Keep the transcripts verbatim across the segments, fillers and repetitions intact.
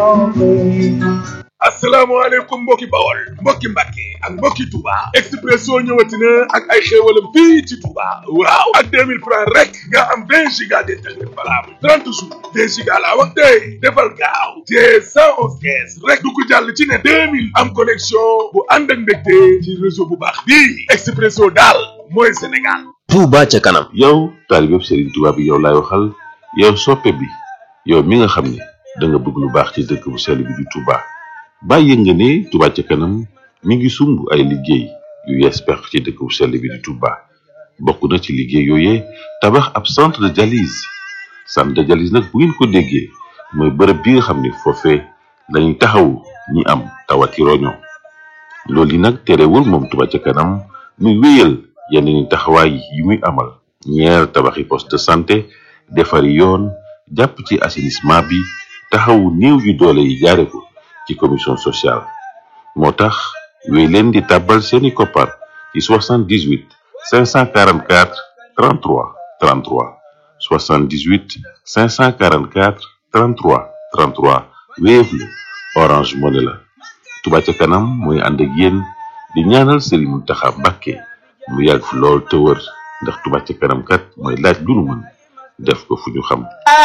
asalaamaaleykum mbokki Bawol mbokki Mbàkke ak mbokki Touba Expresso ñëwati na ak ay xéewalam fii ci Touba waaw ak deux mille francs rek nga am vingt giga d'internet valable trente jours vingt giga laa wax tey defal gaaw te cent onze caisse rek du ko jàll ci ne deux mille am connexion bu ànd ak ndégte ci réseau bu baax bii Expresso daal mooy Sénégal. Touba ca kanam. yow taalibe Serigne Touba bi yow laay waxal yow soppe bi yow mi nga xam ne da nga bëgg lu baax ci dëkk bu sell bi di Touba. bàyyi nga ne Touba ca kanam mi ngi sumb ay liggéey yu yees pex ci dëkk bu sell bi di Touba bokk na ci liggéey yooyee tabax ab centre de dialyse centre de dialyse nag bu ngeen ko déggee mooy bërëb bi nga xam ne foofee lañuy taxawu ñi am tawati roño loolu yi nag terewul moom Touba ca kanam muy wéyal yeneen taxawaay yi muy amal ñeer tabaxi poste de santé defari yoon jàpp ci assainissement bi taxawu néew yu doole yi jaare ko ci commission sociale moo tax wéy leen di tàbbal seeni koppar ci soixante-dix-huit cinq cent quarante-quatre trente-trois trente-trois soixante-dix-huit cinq cent quarante-quatre trente-trois trente-trois Wave la Orange Money la Touba ca kanam mooy ànd ak yéen di ñaanal Serigne Mountakha Mbacké mu yàgg fi lool te wër ndax Touba ca kanam kat mooy laaj lu nu mën def ko fu ñu xam.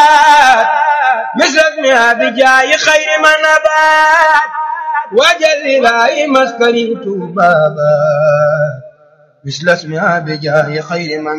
مثلنا بجاي خير من نبات وجل لا مسكني بابا مثل اسمها بجاي خير من